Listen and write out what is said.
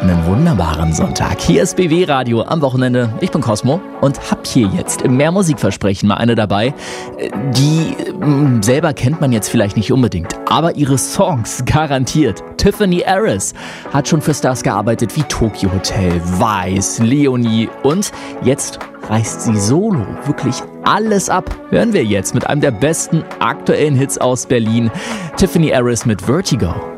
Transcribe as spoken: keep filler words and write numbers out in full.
einen wunderbaren Sonntag. Hier ist B W Radio am Wochenende. Ich bin Cosmo und hab hier jetzt im Mehr Musikversprechen mal eine dabei, die äh, selber kennt man jetzt vielleicht nicht unbedingt, aber ihre Songs garantiert. Tiffany Harris hat schon für Stars gearbeitet wie Tokyo Hotel, Vice, Leonie und jetzt reißt sie solo wirklich alles ab. Hören wir jetzt mit einem der besten aktuellen Hits aus Berlin. Tiffany Harris mit Vertigo.